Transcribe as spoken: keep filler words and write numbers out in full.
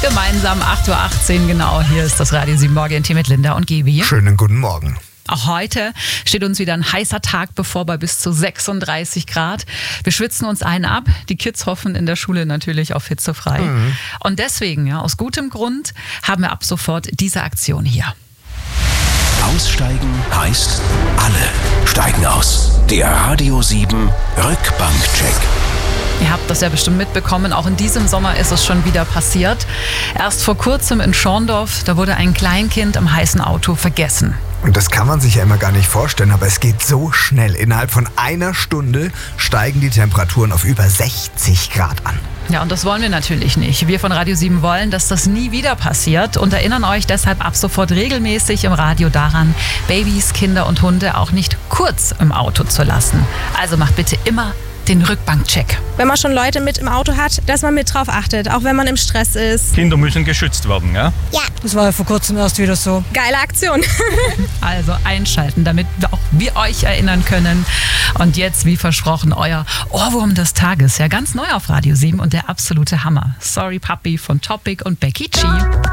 Gemeinsam acht Uhr achtzehn genau. Hier ist das Radio sieben Morgen-Team mit Linda und Gebi. Schönen guten Morgen. Auch heute steht uns wieder ein heißer Tag bevor bei bis zu sechsunddreißig Grad. Wir schwitzen uns einen ab. Die Kids hoffen in der Schule natürlich auf hitzefrei. Mhm. Und deswegen, ja, aus gutem Grund, haben wir ab sofort diese Aktion hier. Aussteigen heißt, alle steigen aus. Der Radio sieben Rückbankcheck. Ihr habt das ja bestimmt mitbekommen, auch in diesem Sommer ist es schon wieder passiert. Erst vor kurzem in Schorndorf, da wurde ein Kleinkind im heißen Auto vergessen. Und das kann man sich ja immer gar nicht vorstellen, aber es geht so schnell. Innerhalb von einer Stunde steigen die Temperaturen auf über sechzig Grad an. Ja, und das wollen wir natürlich nicht. Wir von Radio sieben wollen, dass das nie wieder passiert und erinnern euch deshalb ab sofort regelmäßig im Radio daran, Babys, Kinder und Hunde auch nicht kurz im Auto zu lassen. Also macht bitte immer den Rückbankcheck. Wenn man schon Leute mit im Auto hat, dass man mit drauf achtet, auch wenn man im Stress ist. Kinder müssen geschützt werden, ja? Ja. Das war ja vor kurzem erst wieder so. Geile Aktion. Also einschalten, damit auch wir euch erinnern können. Und jetzt, wie versprochen, euer Ohrwurm des Tages. Ja, ganz neu auf Radio sieben und der absolute Hammer. Sorry Papi von Topic und Becky G.